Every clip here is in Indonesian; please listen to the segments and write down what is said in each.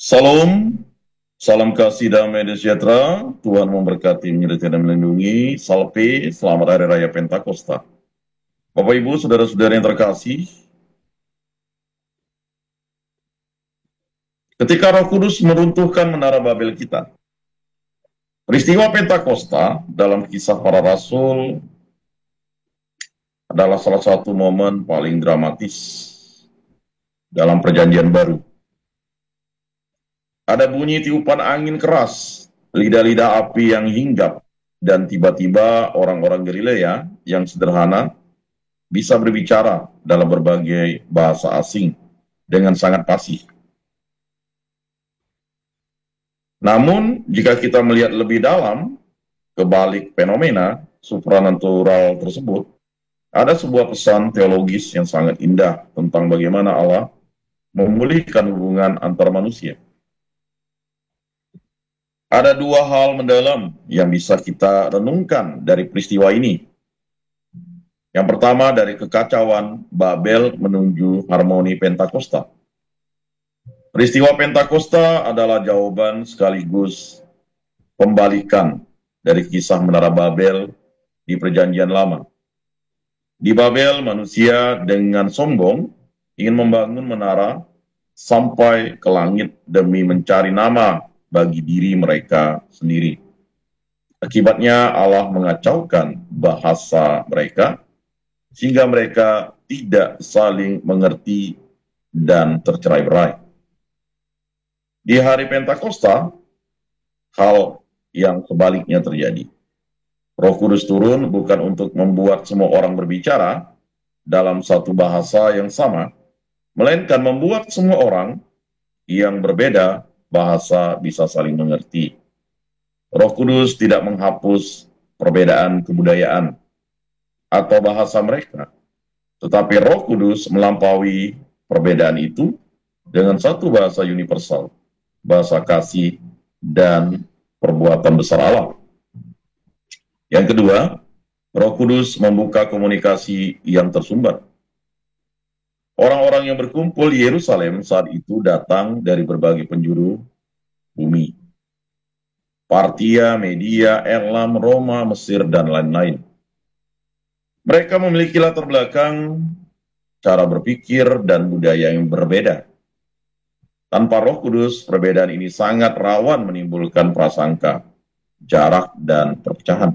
Salam, salam kasih damai dan sejahtera. Tuhan memberkati, menyertai dan melindungi. Salve, selamat Hari Raya Pentakosta. Bapak Ibu, saudara-saudara yang terkasih, ketika Roh Kudus meruntuhkan menara Babel kita, peristiwa Pentakosta dalam kisah para rasul adalah salah satu momen paling dramatis dalam perjanjian baru. Ada bunyi tiupan angin keras, lidah-lidah api yang hinggap, dan tiba-tiba orang-orang Galilea yang sederhana bisa berbicara dalam berbagai bahasa asing dengan sangat fasih. Namun, jika kita melihat lebih dalam ke balik fenomena supranatural tersebut, ada sebuah pesan teologis yang sangat indah tentang bagaimana Allah memulihkan hubungan antar manusia. Ada dua hal mendalam yang bisa kita renungkan dari peristiwa ini. Yang pertama, dari kekacauan Babel menuju harmoni Pentakosta. Peristiwa Pentakosta adalah jawaban sekaligus pembalikan dari kisah Menara Babel di Perjanjian Lama. Di Babel, manusia dengan sombong ingin membangun menara sampai ke langit demi mencari nama bagi diri mereka sendiri. Akibatnya Allah mengacaukan bahasa mereka sehingga mereka tidak saling mengerti dan tercerai-berai. Di hari Pentakosta, hal yang sebaliknya terjadi. Roh Kudus turun bukan untuk membuat semua orang berbicara dalam satu bahasa yang sama, melainkan membuat semua orang yang berbeda bahasa bisa saling mengerti. Roh Kudus tidak menghapus perbedaan kebudayaan atau bahasa mereka, tetapi Roh Kudus melampaui perbedaan itu dengan satu bahasa universal, bahasa kasih dan perbuatan besar Allah. Yang kedua, Roh Kudus membuka komunikasi yang tersumbat. Orang-orang yang berkumpul di Yerusalem saat itu datang dari berbagai penjuru bumi. Partia, Media, Elam, Roma, Mesir, dan lain-lain. Mereka memiliki latar belakang, cara berpikir, dan budaya yang berbeda. Tanpa Roh Kudus, perbedaan ini sangat rawan menimbulkan prasangka, jarak, dan perpecahan.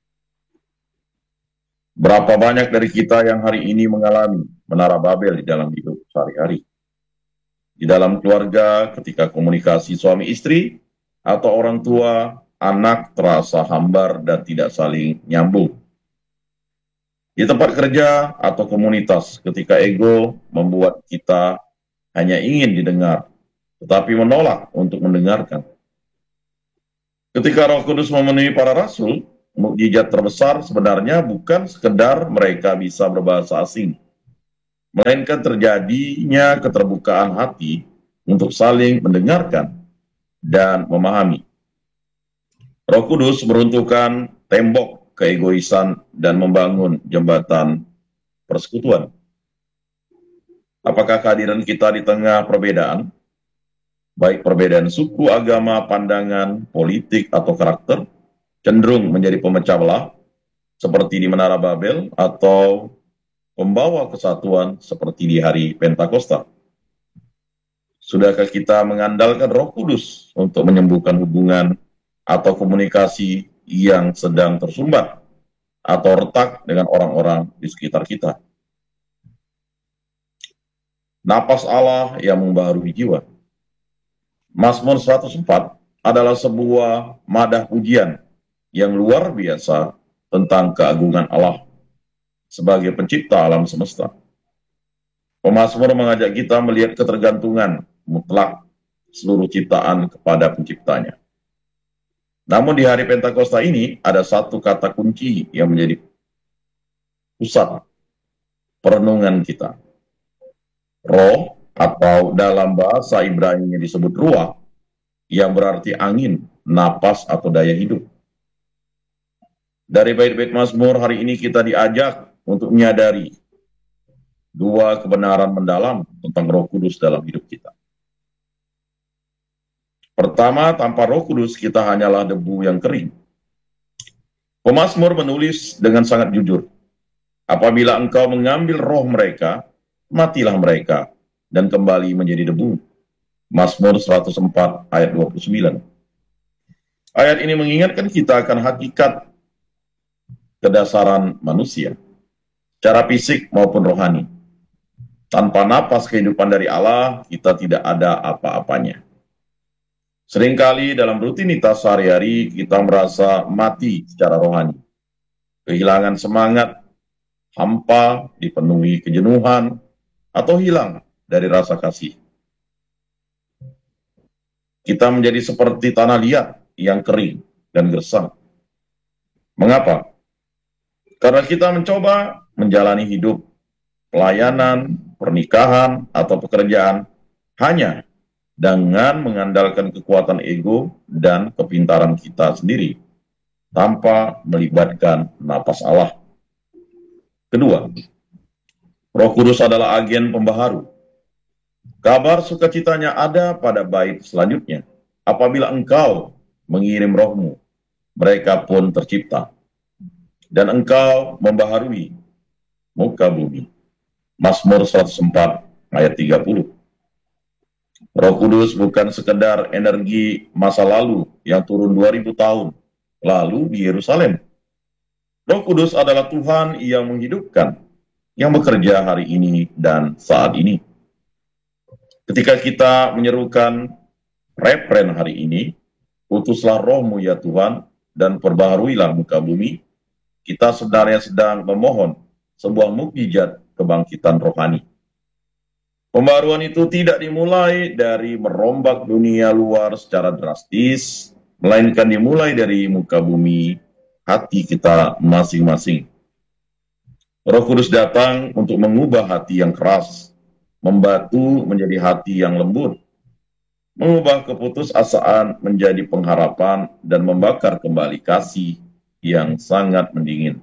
Berapa banyak dari kita yang hari ini mengalami menara Babel di dalam hidup sehari-hari? Di dalam keluarga, ketika komunikasi suami istri, atau orang tua, anak terasa hambar dan tidak saling nyambung. Di tempat kerja atau komunitas, ketika ego membuat kita hanya ingin didengar, tetapi menolak untuk mendengarkan. Ketika Roh Kudus memenuhi para rasul, mukjizat terbesar sebenarnya bukan sekedar mereka bisa berbahasa asing, melainkan terjadinya keterbukaan hati untuk saling mendengarkan dan memahami. Roh Kudus meruntuhkan tembok keegoisan dan membangun jembatan persekutuan. Apakah kehadiran kita di tengah perbedaan, baik perbedaan suku, agama, pandangan, politik, atau karakter, cenderung menjadi pemecah belah, seperti di Menara Babel, atau membawa kesatuan seperti di hari Pentakosta? Sudahkah kita mengandalkan Roh Kudus untuk menyembuhkan hubungan atau komunikasi yang sedang tersumbat atau retak dengan orang-orang di sekitar kita? Napas Allah yang membaharui jiwa. Mazmur 104 adalah sebuah madah pujian yang luar biasa tentang keagungan Allah sebagai pencipta alam semesta. Pemazmur mengajak kita melihat ketergantungan mutlak seluruh ciptaan kepada penciptanya. Namun di hari Pentakosta ini ada satu kata kunci yang menjadi pusat perenungan kita. Roh, atau dalam bahasa Ibrani disebut ruah, yang berarti angin, napas, atau daya hidup. Dari bait-bait Mazmur hari ini kita diajak untuk menyadari dua kebenaran mendalam tentang Roh Kudus dalam hidup kita. Yang pertama, Roh Kudus membuka komunikasi yang tersumbat. Orang-orang yang berkumpul di Yerusalem saat itu datang dari berbagai penjuru bumi. Partia, Media, Elam, Roma, Mesir, dan lain-lain. Mereka memiliki latar belakang, cara berpikir, dan budaya yang berbeda. Tanpa Roh Kudus, perbedaan ini sangat rawan menimbulkan prasangka, jarak, dan perpecahan. Di dalam keluarga, ketika komunikasi suami istri, atau orang tua, anak terasa hambar dan tidak saling nyambung. Di tempat kerja atau komunitas, Pertama, tanpa Roh Kudus kita hanyalah debu yang kering. Pemazmur menulis dengan sangat jujur, apabila engkau mengambil roh mereka, matilah mereka, dan kembali menjadi debu. Mazmur 104 ayat 29. Ayat ini mengingatkan kita akan hakikat kedasaran manusia, secara fisik maupun rohani. Tanpa napas kehidupan dari Allah, kita tidak ada apa-apanya. Seringkali dalam rutinitas sehari-hari kita merasa mati secara rohani, kehilangan semangat, hampa, dipenuhi kejenuhan, atau hilang dari rasa kasih. Kita menjadi seperti tanah liat yang kering dan gersang. Mengapa? Karena kita mencoba menjalani hidup, pelayanan, pernikahan, atau pekerjaan hanya dengan mengandalkan kekuatan ego dan kepintaran kita sendiri, tanpa melibatkan napas Allah. Kedua, Roh Kudus adalah agen pembaharu. Kabar sukacitanya ada pada bait selanjutnya. Apabila engkau mengirim rohmu, mereka pun tercipta. Dan engkau membaharui muka bumi. Mazmur 104 ayat 30. Roh Kudus bukan sekedar energi masa lalu yang turun 2000 tahun lalu di Yerusalem. Roh Kudus adalah Tuhan yang menghidupkan, yang bekerja hari ini dan saat ini. Ketika kita menyerukan refren hari ini, utuslah rohmu ya Tuhan, dan perbaharuilah muka bumi, kita sebenarnya sedang memohon sebuah mukjizat kebangkitan rohani. Pembaruan itu tidak dimulai dari merombak dunia luar secara drastis, melainkan dimulai dari muka bumi, hati kita masing-masing. Roh Kudus datang untuk mengubah hati yang keras, membatu menjadi hati yang lembut, mengubah keputusasaan menjadi pengharapan, dan membakar kembali kasih yang sangat mendingin.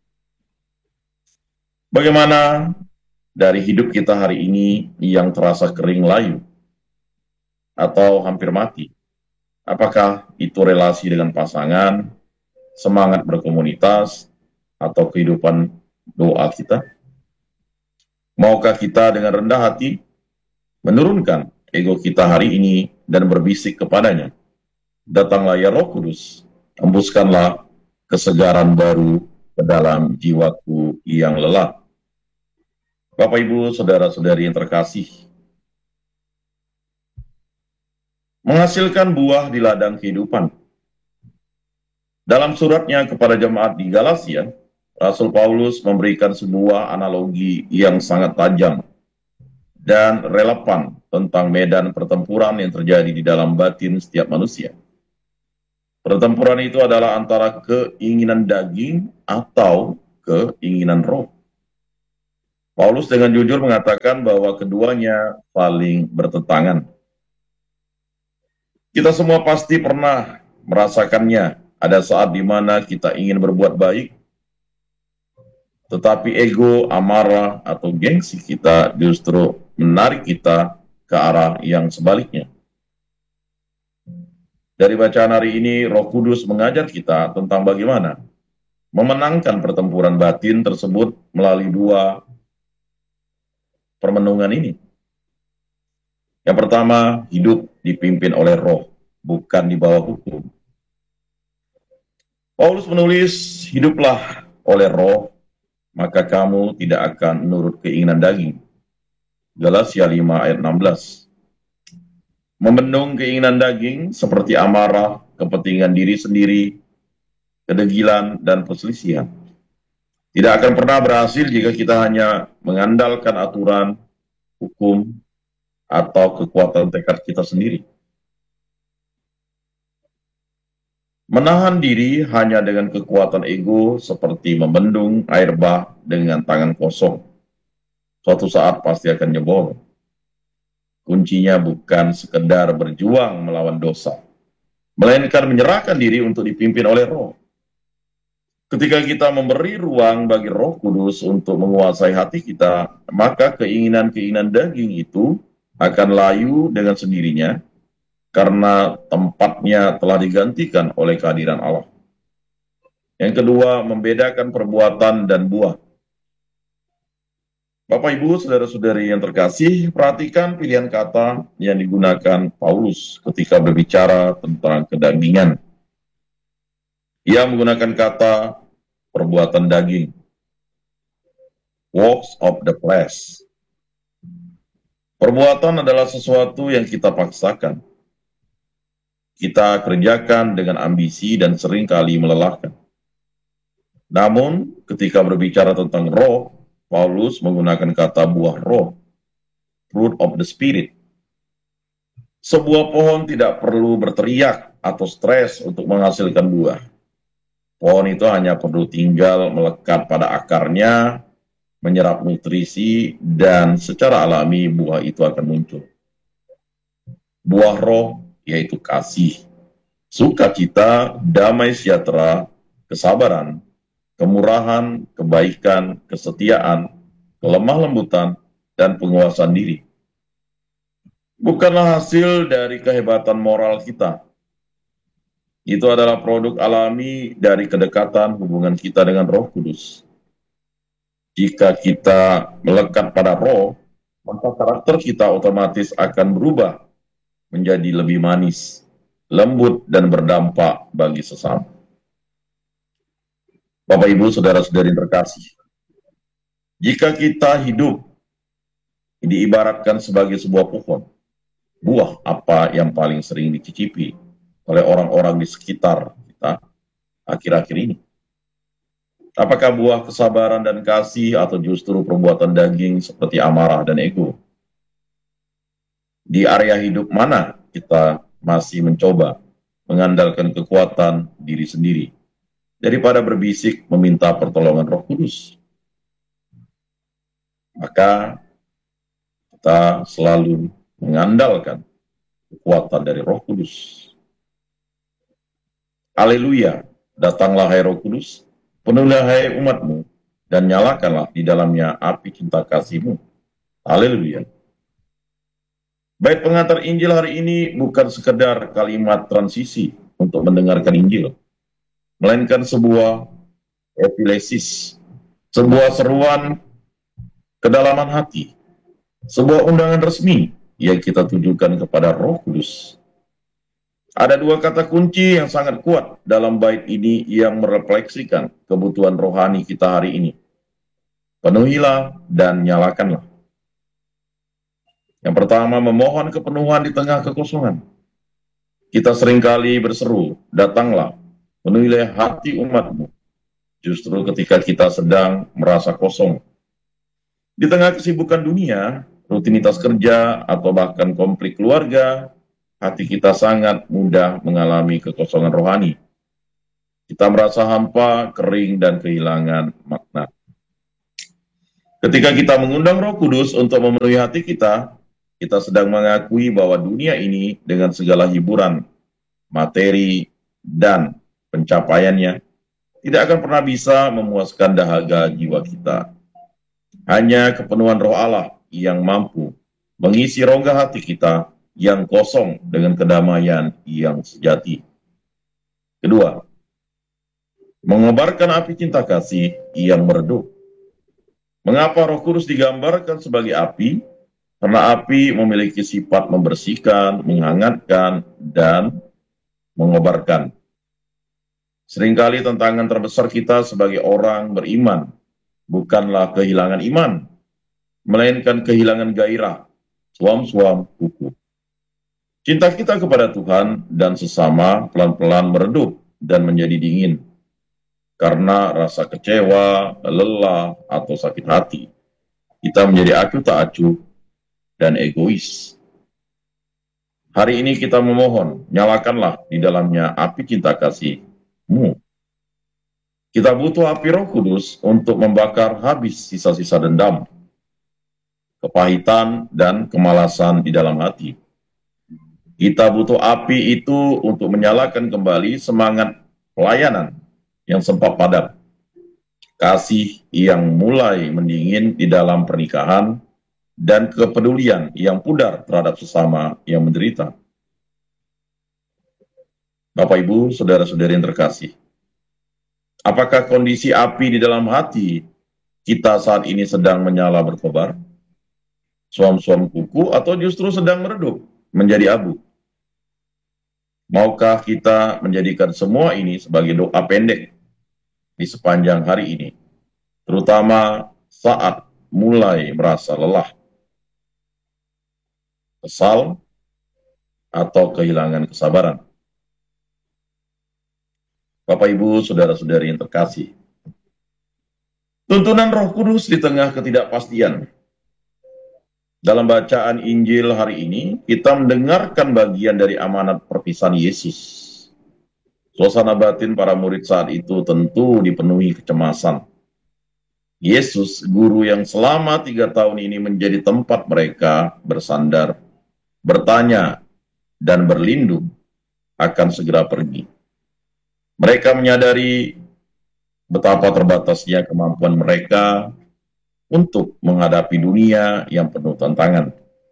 Bagaimana dari hidup kita hari ini yang terasa kering layu atau hampir mati? Apakah itu relasi dengan pasangan, semangat berkomunitas, atau kehidupan doa kita? Maukah kita dengan rendah hati menurunkan ego kita hari ini dan berbisik kepadanya, datanglah ya Roh Kudus, hembuskanlah kesegaran baru ke dalam jiwaku yang lelah. Bapak, Ibu, Saudara-saudari yang terkasih, menghasilkan buah di ladang kehidupan. Dalam suratnya kepada jemaat di Galatia, Rasul Paulus memberikan sebuah analogi yang sangat tajam dan relevan tentang medan pertempuran yang terjadi di dalam batin setiap manusia. Pertempuran itu adalah antara keinginan daging atau keinginan roh. Paulus dengan jujur mengatakan bahwa keduanya saling bertentangan. Kita semua pasti pernah merasakannya. Ada saat di mana kita ingin berbuat baik, tetapi ego, amarah, atau gengsi kita justru menarik kita ke arah yang sebaliknya. Dari bacaan hari ini, Roh Kudus mengajar kita tentang bagaimana memenangkan pertempuran batin tersebut melalui dua permenungan ini. Yang pertama, hidup dipimpin oleh roh, bukan di bawah hukum. Paulus menulis, hiduplah oleh roh, maka kamu tidak akan menurut keinginan daging. Galatia 5 ayat 16. Membendung keinginan daging seperti amarah, kepentingan diri sendiri, kedegilan, dan perselisihan. Tidak akan pernah berhasil jika kita hanya mengandalkan aturan, hukum, atau kekuatan tekad kita sendiri. Menahan diri hanya dengan kekuatan ego seperti membendung air bah dengan tangan kosong. Suatu saat pasti akan jebol. Kuncinya bukan sekedar berjuang melawan dosa, melainkan menyerahkan diri untuk dipimpin oleh roh. Ketika kita memberi ruang bagi Roh Kudus untuk menguasai hati kita, maka keinginan-keinginan daging itu akan layu dengan sendirinya, karena tempatnya telah digantikan oleh kehadiran Allah. Yang kedua, membedakan perbuatan dan buah. Bapak, Ibu, saudara-saudari yang terkasih, perhatikan pilihan kata yang digunakan Paulus ketika berbicara tentang kedagingan. Ia menggunakan kata perbuatan daging, works of the flesh. Perbuatan adalah sesuatu yang kita paksakan. Kita kerjakan dengan ambisi dan seringkali melelahkan. Namun, ketika berbicara tentang roh, Paulus menggunakan kata buah roh, fruit of the spirit. Sebuah pohon tidak perlu berteriak atau stres untuk menghasilkan buah. Pohon itu hanya perlu tinggal melekat pada akarnya, menyerap nutrisi, dan secara alami buah itu akan muncul. Buah roh yaitu kasih, sukacita, damai sejahtera, kesabaran, kemurahan, kebaikan, kesetiaan, kelemah lembutan, dan penguasaan diri. Bukanlah hasil dari kehebatan moral kita. Itu adalah produk alami dari kedekatan hubungan kita dengan Roh Kudus. Jika kita melekat pada roh, maka karakter kita otomatis akan berubah menjadi lebih manis, lembut, dan berdampak bagi sesama. Bapak, Ibu, saudara-saudari terkasih, jika kita hidup diibaratkan sebagai sebuah pohon, buah apa yang paling sering dicicipi oleh orang-orang di sekitar kita akhir-akhir ini? Apakah buah kesabaran dan kasih atau justru perbuatan daging seperti amarah dan ego? Di area hidup mana kita masih mencoba mengandalkan kekuatan diri sendiri daripada berbisik meminta pertolongan Roh Kudus? Maka kita selalu mengandalkan kekuatan dari Roh Kudus. Haleluya, datanglah hai Roh Kudus, penuhilah hai umatmu, dan nyalakanlah di dalamnya api cinta kasihmu. Haleluya. Baik, pengantar Injil hari ini bukan sekedar kalimat transisi untuk mendengarkan Injil, melainkan sebuah epilesis, sebuah seruan kedalaman hati, sebuah undangan resmi yang kita tujukan kepada Roh Kudus. Ada dua kata kunci yang sangat kuat dalam bait ini yang merefleksikan kebutuhan rohani kita hari ini. Penuhilah dan nyalakanlah. Yang pertama, memohon kepenuhan di tengah kekosongan. Kita seringkali berseru, datanglah, penuhilah hati umatmu. Justru ketika kita sedang merasa kosong. Di tengah kesibukan dunia, rutinitas kerja, atau bahkan konflik keluarga, hati kita sangat mudah mengalami kekosongan rohani. Kita merasa hampa, kering, dan kehilangan makna. Ketika kita mengundang Roh Kudus untuk memenuhi hati kita sedang mengakui bahwa dunia ini dengan segala hiburan, materi, dan pencapaiannya tidak akan pernah bisa memuaskan dahaga jiwa kita. Hanya kepenuhan Roh Allah yang mampu mengisi rongga hati kita yang kosong dengan kedamaian yang sejati. Kedua, mengobarkan api cinta kasih yang meredup. Mengapa Roh Kudus digambarkan sebagai api? Karena api memiliki sifat membersihkan, menghangatkan, dan mengobarkan. Seringkali tantangan terbesar kita sebagai orang beriman bukanlah kehilangan iman, melainkan kehilangan gairah, suam-suam kuku. Cinta kita kepada Tuhan dan sesama pelan-pelan meredup dan menjadi dingin karena rasa kecewa, lelah, atau sakit hati. Kita menjadi acuh tak acuh dan egois. Hari ini kita memohon, nyalakanlah di dalamnya api cinta kasih-Mu. Kita butuh api Roh Kudus untuk membakar habis sisa-sisa dendam, kepahitan, dan kemalasan di dalam hati. Kita butuh api itu untuk menyalakan kembali semangat pelayanan yang sempat padam, kasih yang mulai mendingin di dalam pernikahan, dan kepedulian yang pudar terhadap sesama yang menderita. Bapak, Ibu, saudara-saudari yang terkasih, apakah kondisi api di dalam hati kita saat ini sedang menyala berkobar, suam-suam kuku, atau justru sedang meredup menjadi abu? Maukah kita menjadikan semua ini sebagai doa pendek di sepanjang hari ini, terutama saat mulai merasa lelah, kesal, atau kehilangan kesabaran? Bapak, Ibu, saudara-saudari yang terkasih, tuntunan Roh Kudus di tengah ketidakpastian. Dalam bacaan Injil hari ini, kita mendengarkan bagian dari amanat perpisahan Yesus. Suasana batin para murid saat itu tentu dipenuhi kecemasan. Yesus, guru yang selama 3 tahun ini menjadi tempat mereka bersandar, bertanya, dan berlindung, akan segera pergi. Mereka menyadari betapa terbatasnya kemampuan mereka untuk menghadapi dunia yang penuh tantangan.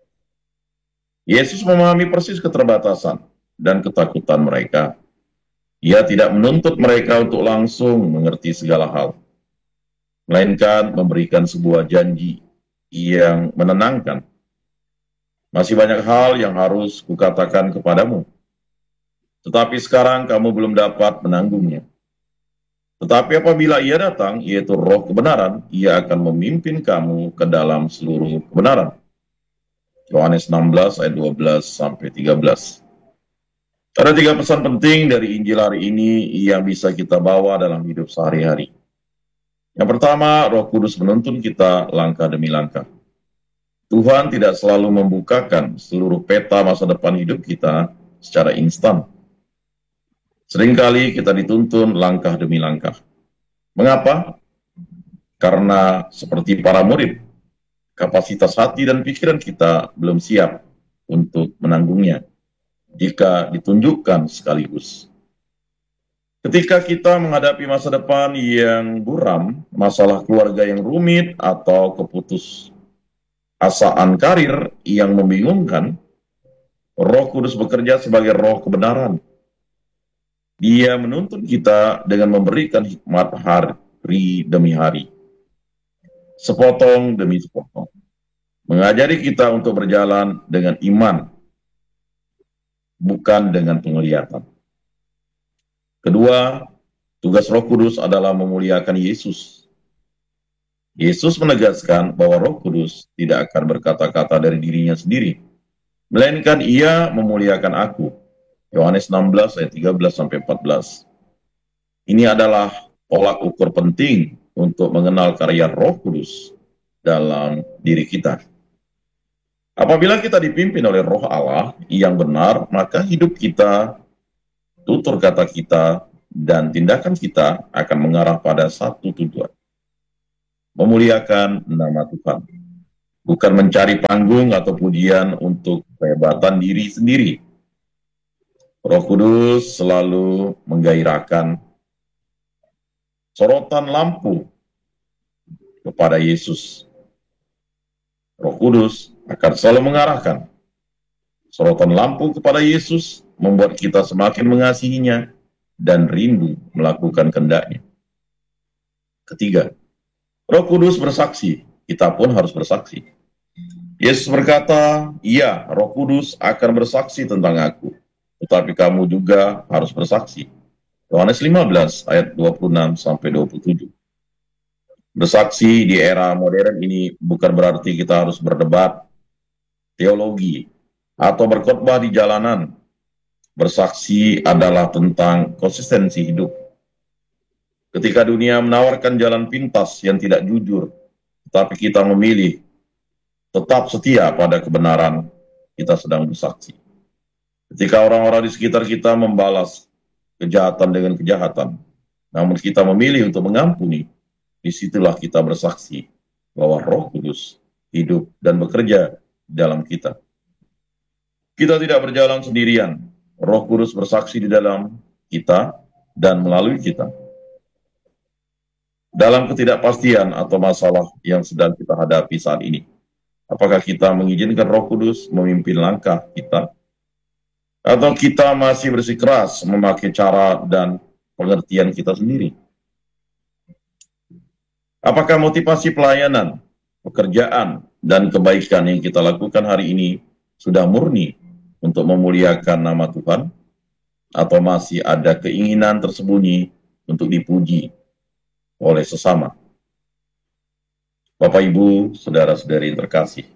Yesus memahami persis keterbatasan dan ketakutan mereka. Ia tidak menuntut mereka untuk langsung mengerti segala hal, melainkan memberikan sebuah janji yang menenangkan. Masih banyak hal yang harus kukatakan kepadamu, tetapi sekarang kamu belum dapat menanggungnya. Tetapi apabila ia datang, yaitu Roh kebenaran, ia akan memimpin kamu ke dalam seluruh kebenaran. Yohanes 16 ayat 12 sampai 13. Ada 3 pesan penting dari Injil hari ini yang bisa kita bawa dalam hidup sehari-hari. Yang pertama, Roh Kudus menuntun kita langkah demi langkah. Tuhan tidak selalu membukakan seluruh peta masa depan hidup kita secara instan. Seringkali kita dituntun langkah demi langkah. Mengapa? Karena seperti para murid, kapasitas hati dan pikiran kita belum siap untuk menanggungnya jika ditunjukkan sekaligus. Ketika kita menghadapi masa depan yang buram, masalah keluarga yang rumit, atau keputusasaan karir yang membingungkan, Roh Kudus bekerja sebagai roh kebenaran. Dia menuntun kita dengan memberikan hikmat hari demi hari, sepotong demi sepotong, mengajari kita untuk berjalan dengan iman, bukan dengan penglihatan. Kedua, tugas Roh Kudus adalah memuliakan Yesus. Yesus menegaskan bahwa Roh Kudus tidak akan berkata-kata dari dirinya sendiri, melainkan ia memuliakan aku. Yohanes 16 ayat 13 sampai 14. Ini adalah tolak ukur penting untuk mengenal karya Roh Kudus dalam diri kita. Apabila kita dipimpin oleh Roh Allah yang benar, maka hidup kita, tutur kata kita, dan tindakan kita akan mengarah pada satu tujuan: memuliakan nama Tuhan, bukan mencari panggung atau pujian untuk kehebatan diri sendiri. Roh Kudus selalu menggairahkan sorotan lampu kepada Yesus. Roh Kudus akan selalu mengarahkan sorotan lampu kepada Yesus, membuat kita semakin mengasihinya dan rindu melakukan kehendak-Nya. Ketiga, Roh Kudus bersaksi, kita pun harus bersaksi. Yesus berkata, "Iya, Roh Kudus akan bersaksi tentang aku, tetapi kamu juga harus bersaksi." Yohanes 15 ayat 26 sampai 27. Bersaksi di era modern ini bukan berarti kita harus berdebat teologi atau berkhotbah di jalanan. Bersaksi adalah tentang konsistensi hidup. Ketika dunia menawarkan jalan pintas yang tidak jujur, tetapi kita memilih tetap setia pada kebenaran, kita sedang bersaksi. Ketika orang-orang di sekitar kita membalas kejahatan dengan kejahatan, namun kita memilih untuk mengampuni, disitulah kita bersaksi bahwa Roh Kudus hidup dan bekerja dalam kita. Kita tidak berjalan sendirian. Roh Kudus bersaksi di dalam kita dan melalui kita. Dalam ketidakpastian atau masalah yang sedang kita hadapi saat ini, apakah kita mengizinkan Roh Kudus memimpin langkah kita? Atau kita masih bersikeras memakai cara dan pengertian kita sendiri? Apakah motivasi pelayanan, pekerjaan, dan kebaikan yang kita lakukan hari ini sudah murni untuk memuliakan nama Tuhan? Atau masih ada keinginan tersembunyi untuk dipuji oleh sesama? Bapak, Ibu, saudara-saudari yang terkasih,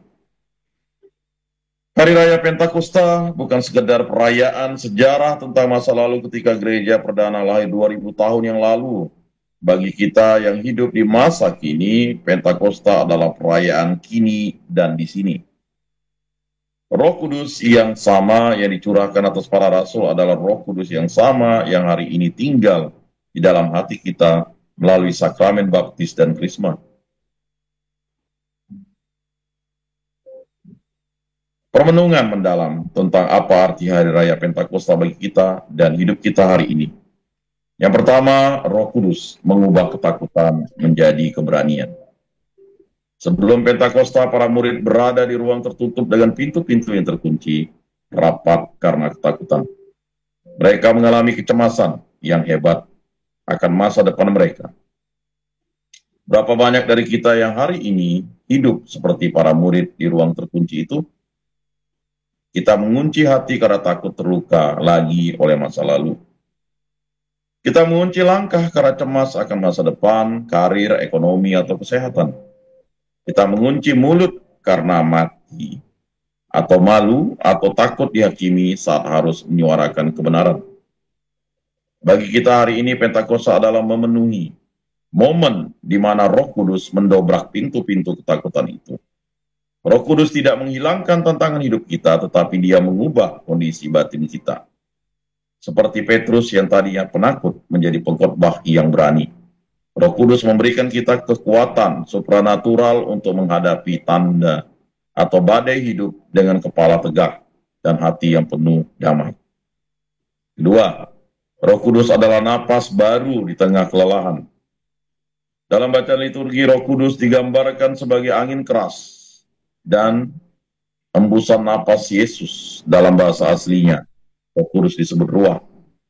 Hari Raya Pentakosta bukan sekedar perayaan sejarah tentang masa lalu ketika gereja perdana lahir 2000 tahun yang lalu. Bagi kita yang hidup di masa kini, Pentakosta adalah perayaan kini dan di sini. Roh Kudus yang sama yang dicurahkan atas para rasul adalah Roh Kudus yang sama yang hari ini tinggal di dalam hati kita melalui sakramen baptis dan krisma. Permenungan mendalam tentang apa arti Hari Raya Pentakosta bagi kita dan hidup kita hari ini. Yang pertama, Roh Kudus mengubah ketakutan menjadi keberanian. Sebelum Pentakosta, para murid berada di ruang tertutup dengan pintu-pintu yang terkunci, rapat karena ketakutan. Mereka mengalami kecemasan yang hebat akan masa depan mereka. Berapa banyak dari kita yang hari ini hidup seperti para murid di ruang terkunci itu? Kita mengunci hati karena takut terluka lagi oleh masa lalu. Kita mengunci langkah karena cemas akan masa depan, karir, ekonomi, atau kesehatan. Kita mengunci mulut karena mati, atau malu, atau takut dihakimi saat harus menyuarakan kebenaran. Bagi kita hari ini, Pentakosta adalah memenuhi momen di mana Roh Kudus mendobrak pintu-pintu ketakutan itu. Roh Kudus tidak menghilangkan tantangan hidup kita, tetapi Dia mengubah kondisi batin kita. Seperti Petrus yang tadinya penakut menjadi pengkhotbah yang berani. Roh Kudus memberikan kita kekuatan supranatural untuk menghadapi tanda atau badai hidup dengan kepala tegak dan hati yang penuh damai. Kedua, Roh Kudus adalah napas baru di tengah kelelahan. Dalam bacaan liturgi, Roh Kudus digambarkan sebagai angin keras dan hembusan napas Yesus dalam bahasa aslinya. Roh Kudus disebut ruah,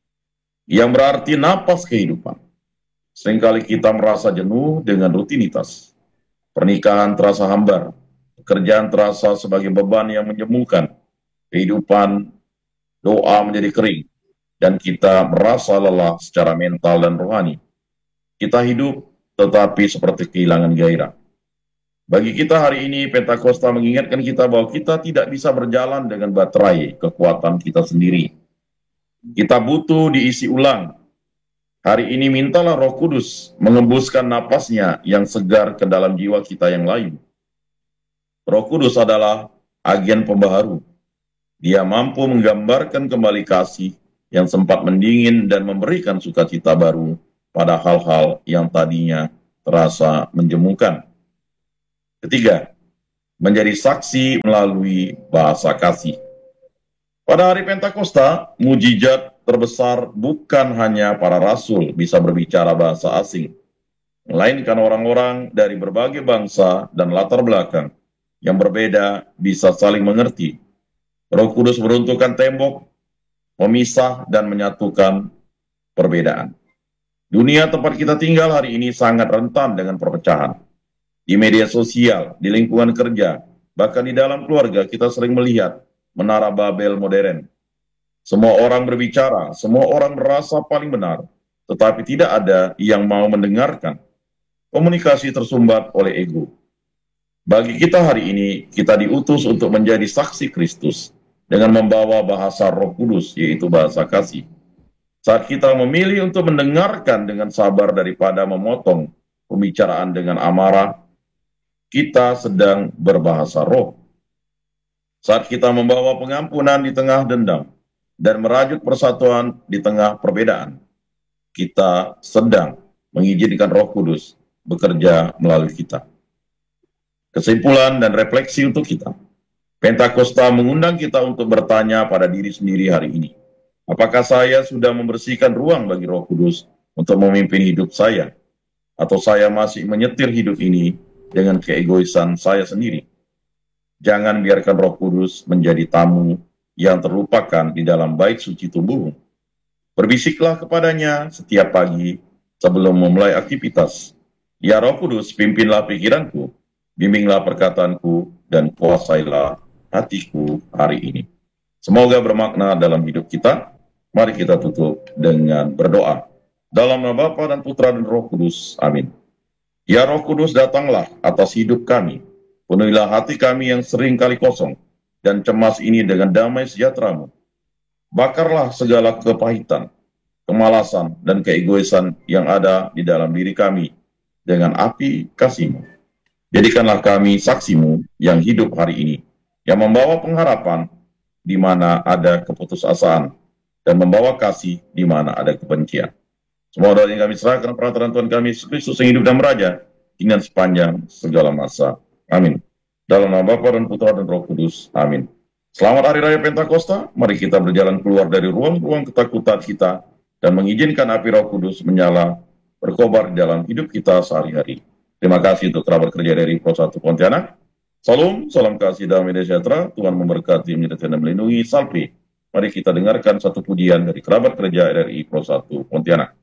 yang berarti napas kehidupan. Seringkali kita merasa jenuh dengan rutinitas. Pernikahan terasa hambar, pekerjaan terasa sebagai beban yang menjemukan, kehidupan doa menjadi kering, dan kita merasa lelah secara mental dan rohani. Kita hidup tetapi seperti kehilangan gairah. Bagi kita hari ini, Pentakosta mengingatkan kita bahwa kita tidak bisa berjalan dengan baterai kekuatan kita sendiri. Kita butuh diisi ulang. Hari ini mintalah Roh Kudus mengembuskan napasnya yang segar ke dalam jiwa kita yang lain. Roh Kudus adalah agen pembaharu. Dia mampu menggambarkan kembali kasih yang sempat mendingin dan memberikan sukacita baru pada hal-hal yang tadinya terasa menjemukan. Ketiga, menjadi saksi melalui bahasa kasih. Pada hari Pentakosta, mujizat terbesar bukan hanya para rasul bisa berbicara bahasa asing, melainkan orang-orang dari berbagai bangsa dan latar belakang yang berbeda bisa saling mengerti. Roh Kudus meruntuhkan tembok, memisah dan menyatukan perbedaan. Dunia tempat kita tinggal hari ini sangat rentan dengan perpecahan. Di media sosial, di lingkungan kerja, bahkan di dalam keluarga kita sering melihat menara Babel modern. Semua orang berbicara, semua orang merasa paling benar, tetapi tidak ada yang mau mendengarkan. Komunikasi tersumbat oleh ego. Bagi kita hari ini, kita diutus untuk menjadi saksi Kristus dengan membawa bahasa Roh Kudus, yaitu bahasa kasih. Saat kita memilih untuk mendengarkan dengan sabar daripada memotong pembicaraan dengan amarah, kita sedang berbahasa roh. Saat kita membawa pengampunan di tengah dendam dan merajut persatuan di tengah perbedaan, kita sedang mengizinkan Roh Kudus bekerja melalui kita. Kesimpulan dan refleksi untuk kita. Pentakosta mengundang kita untuk bertanya pada diri sendiri hari ini. Apakah saya sudah membersihkan ruang bagi Roh Kudus untuk memimpin hidup saya? Atau saya masih menyetir hidup ini dengan keegoisan saya sendiri? Jangan biarkan Roh Kudus menjadi tamu yang terlupakan di dalam bait suci tubuhmu. Berbisiklah kepadanya setiap pagi sebelum memulai aktivitas. Ya Roh Kudus, pimpinlah pikiranku, bimbinglah perkataanku, dan kuasailah hatiku hari ini. Semoga bermakna dalam hidup kita. Mari kita tutup dengan berdoa. Dalam nama Bapa dan Putra dan Roh Kudus. Amin. Ya Roh Kudus, datanglah atas hidup kami. Penuhilah hati kami yang sering kali kosong dan cemas ini dengan damai sejahtera-Mu. Bakarlah segala kepahitan, kemalasan, dan keegoisan yang ada di dalam diri kami dengan api kasih-Mu. Jadikanlah kami saksi-Mu yang hidup hari ini, yang membawa pengharapan di mana ada keputusasaan, dan membawa kasih di mana ada kebencian. Semua doa yang kami serahkan peraturan Tuhan kami, Yesus Kristus yang hidup dan meraja, dengan sepanjang segala masa. Amin. Dalam nama Bapa dan Putra dan Roh Kudus. Amin. Selamat Hari Raya Pentakosta. Mari kita berjalan keluar dari ruang-ruang ketakutan kita dan mengizinkan api Roh Kudus menyala, berkobar di dalam hidup kita sehari-hari. Terima kasih untuk kerabat kerja dari Pro 1 Pontianak. Salam kasih damai dan sejahtera. Tuhan memberkati, menyertai dan melindungi. Salve. Mari kita dengarkan satu pujian dari kerabat kerja RRI Pro 1 Pontianak.